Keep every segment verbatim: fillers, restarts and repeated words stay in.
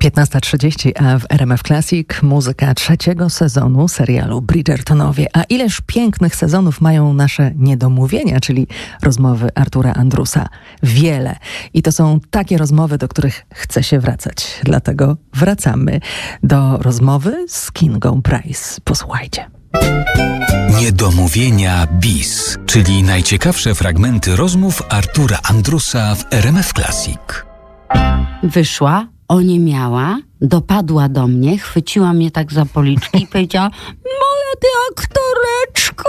piętnasta trzydzieści, a w R M F Classic muzyka trzeciego sezonu serialu Bridgertonowie. A ileż pięknych sezonów mają nasze niedomówienia, czyli rozmowy Artura Andrusa. Wiele. I to są takie rozmowy, do których chce się wracać. Dlatego wracamy do rozmowy z Kingą Price. Posłuchajcie. Niedomówienia bis, czyli najciekawsze fragmenty rozmów Artura Andrusa w R M F Classic. Wyszła, oniemiała, dopadła do mnie, chwyciła mnie tak za policzki i powiedziała: moja ty aktoreczko!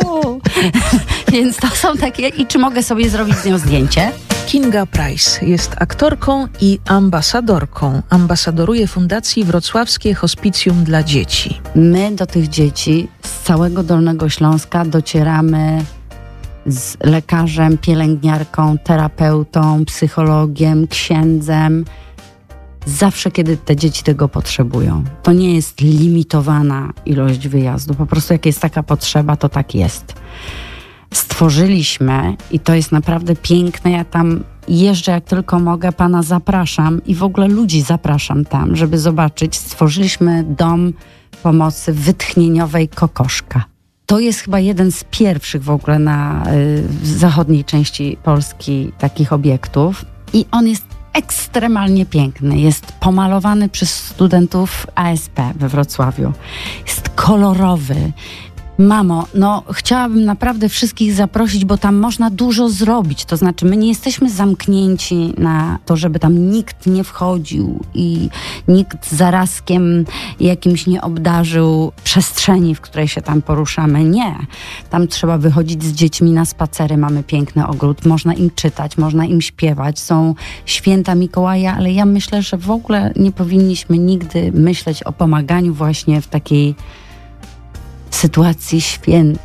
Więc to są takie... I czy mogę sobie zrobić z nią zdjęcie? Kinga Price jest aktorką i ambasadorką. Ambasadoruje Fundacji Wrocławskie Hospicjum dla Dzieci. My do tych dzieci z całego Dolnego Śląska docieramy z lekarzem, pielęgniarką, terapeutą, psychologiem, księdzem. Zawsze, kiedy te dzieci tego potrzebują. To nie jest limitowana ilość wyjazdu. Po prostu jak jest taka potrzeba, to tak jest. Stworzyliśmy, i to jest naprawdę piękne, ja tam jeżdżę jak tylko mogę, pana zapraszam i w ogóle ludzi zapraszam tam, żeby zobaczyć. Stworzyliśmy dom pomocy wytchnieniowej Kokoszka. To jest chyba jeden z pierwszych w ogóle na y, w zachodniej części Polski takich obiektów i on jest ekstremalnie piękny. Jest pomalowany przez studentów A S P we Wrocławiu. Jest kolorowy. Mamo, no chciałabym naprawdę wszystkich zaprosić, bo tam można dużo zrobić. To znaczy, my nie jesteśmy zamknięci na to, żeby tam nikt nie wchodził i nikt zarazkiem jakimś nie obdarzył przestrzeni, w której się tam poruszamy. Nie. Tam trzeba wychodzić z dziećmi na spacery. Mamy piękny ogród. Można im czytać, można im śpiewać. Są święta Mikołaja, ale ja myślę, że w ogóle nie powinniśmy nigdy myśleć o pomaganiu właśnie w takiej sytuacji świętej.